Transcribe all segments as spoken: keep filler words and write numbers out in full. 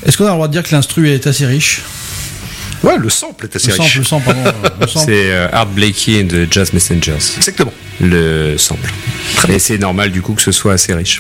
Est-ce qu'on a le droit de dire que l'instru est assez riche? Ouais, le sample est assez le riche. Sample, le sample, pardon. Le sample. C'est euh, Art Blakey and the Jazz Messengers. Exactement. Le sample. Et c'est normal du coup que ce soit assez riche.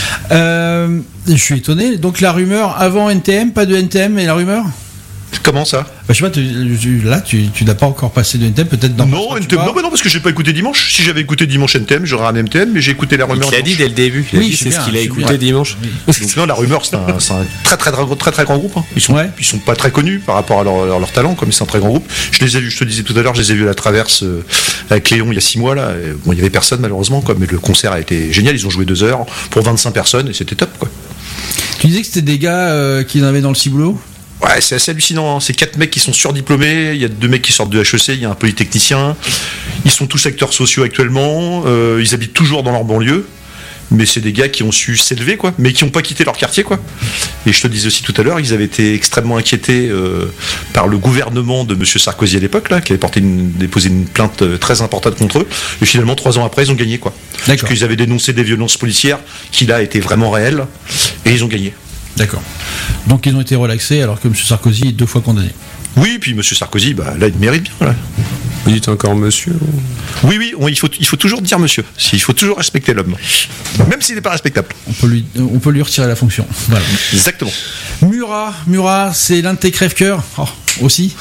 Euh, je suis étonné. Donc la rumeur avant N T M, pas de N T M et la rumeur? Comment ça? Bah, je sais pas, tu, tu- là tu, tu n'as pas encore passé de N T M, peut-être dans Non, N T M, non, bah non, parce que j'ai pas écouté dimanche. Si j'avais écouté dimanche N T M, j'aurais un N T M, mais j'ai écouté la rumeur. Il l'a dit dès le début. Il a Oui, dit je c'est sais ce bien, qu'il a je sais écouté bien. dimanche. Donc, non, la rumeur, c'est un, c'est un très, très, très, très, très grand groupe. Hein. Ils sont, Ouais. ils sont pas très connus par rapport à leur, leur, leur talent, comme c'est un très grand groupe. Je les ai vus, je te disais tout à l'heure, je les ai vus à la Traverse euh, avec Léon il y a six mois là. Et, bon, il y avait personne malheureusement, quoi, mais le concert a été génial. Ils ont joué deux heures pour vingt-cinq personnes et c'était top, quoi. Tu disais que c'était des gars euh, qui en avaient dans le ciboulot? Ouais, c'est assez hallucinant. Hein. C'est quatre mecs qui sont surdiplômés. Il y a deux mecs qui sortent de H E C. Il y a un polytechnicien. Ils sont tous acteurs sociaux actuellement. Euh, ils habitent toujours dans leur banlieue. Mais c'est des gars qui ont su s'élever, quoi. Mais qui n'ont pas quitté leur quartier, quoi. Et je te disais aussi tout à l'heure, ils avaient été extrêmement inquiétés euh, par le gouvernement de Monsieur Sarkozy à l'époque, là, qui avait porté une, déposé une plainte euh, très importante contre eux. Et finalement, trois ans après, ils ont gagné, quoi. D'accord. Parce qu'ils avaient dénoncé des violences policières qui là étaient vraiment réelles. Et ils ont gagné. D'accord. Donc ils ont été relaxés alors que M. Sarkozy est deux fois condamné. Oui, puis Monsieur Sarkozy, bah, là, il mérite bien, là. Vous dites encore monsieur? Oui, oui, on- il, faut, il faut toujours dire monsieur. Il faut toujours respecter l'homme. Même s'il n'est pas respectable. On peut lui, on peut lui retirer la fonction. Voilà. Exactement. Murat, Murat, c'est l'un de tes crève-cœurs. Oh, aussi.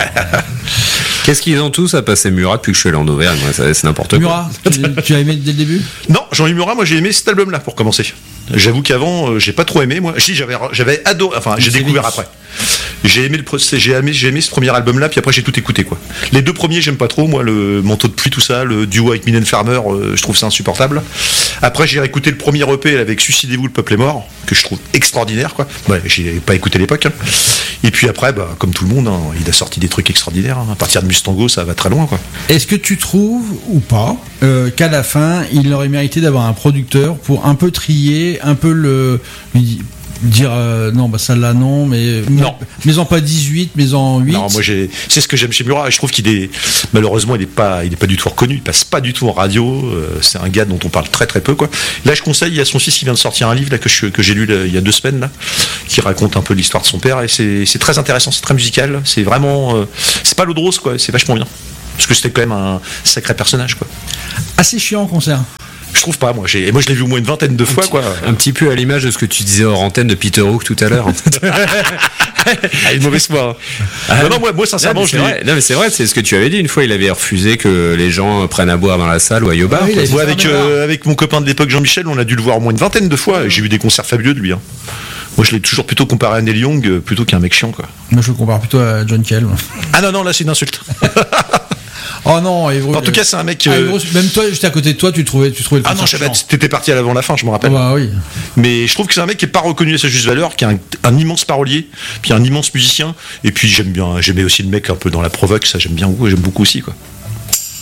Qu'est-ce qu'ils ont tous à passer Murat depuis que je suis allé en Auvergne? Moi, ça- c'est n'importe quoi. Murat, tu, tu as aimé dès le début? Non, Jean-Louis Murat, moi j'ai aimé cet album-là pour commencer. J'avoue qu'avant, euh, j'ai pas trop aimé. Moi, si j'avais, j'avais adoré. Enfin, j'ai C'est découvert vite. après. J'ai aimé le, pro- c'est- j'ai aimé, j'ai aimé ce premier album-là, puis après j'ai tout écouté, quoi. Les deux premiers, j'aime pas trop. Moi, le Manteau de pluie, tout ça, le duo avec Mylène Farmer, euh, je trouve ça insupportable. Après, j'ai écouté le premier E P avec Suicidez-vous, le peuple est mort, que je trouve extraordinaire, quoi. Ouais, j'ai pas écouté à l'époque. Hein. Et puis après, bah, comme tout le monde, hein, il a sorti des trucs extraordinaires. Hein. À partir de Mustango, ça va très loin, quoi. Est-ce que tu trouves, ou pas, euh, qu'à la fin, il aurait mérité d'avoir un producteur pour un peu trier, un peu le... lui dire euh, non, bah celle-là non, mais... Non. Mais en pas dix-huit, mais en huit. Non, moi j'ai, c'est ce que j'aime chez Murat. Et je trouve qu'il est, malheureusement, il est pas, il est pas du tout reconnu. Il passe pas du tout en radio. Euh, c'est un gars dont on parle très très peu, quoi. Là, je conseille, il y a son fils qui vient de sortir un livre là que je, que j'ai lu là, il y a deux semaines là, qui raconte un peu l'histoire de son père et c'est, c'est très intéressant, c'est très musical. C'est vraiment, euh, c'est pas l'eau de rose, quoi. C'est vachement bien. Parce que c'était quand même un sacré personnage, quoi. Assez chiant en concert. Je trouve pas, moi. J'ai, et moi, je l'ai vu au moins une vingtaine de fois, quoi. Un petit peu à l'image de ce que tu disais hors antenne de Peter Hook tout à l'heure. Ah, une mauvaise foi. Hein. non, non, moi, moi, sincèrement, non, mais je c'est l'ai. vrai. Non, mais c'est vrai, c'est ce que tu avais dit. Une fois, il avait refusé que les gens prennent à boire dans la salle ou à Yoba. Ah oui, quoi. il a- Moi, avec, euh, avec mon copain de l'époque, Jean-Michel, on a dû le voir au moins une vingtaine de fois. Et j'ai vu des concerts fabuleux de lui. Hein. Moi, je l'ai toujours plutôt comparé à Neil Young euh, plutôt qu'à un mec chiant, quoi. Moi, je le compare plutôt à John Kell. Ah non, non, là, c'est une insulte. Oh non, Evro, En tout cas, c'est un mec. Ah, euh, Evro, même toi, j'étais à côté de toi, tu trouvais, tu trouvais le Ah non, concert je savais, chiant. t'étais parti à l'avant la fin, je me rappelle. Bah oui. Mais je trouve que c'est un mec qui est pas reconnu à sa juste valeur, qui est un, un immense parolier, puis un immense musicien. Et puis j'aime bien, j'aimais aussi le mec un peu dans la provoque, ça j'aime bien, j'aime beaucoup aussi, quoi.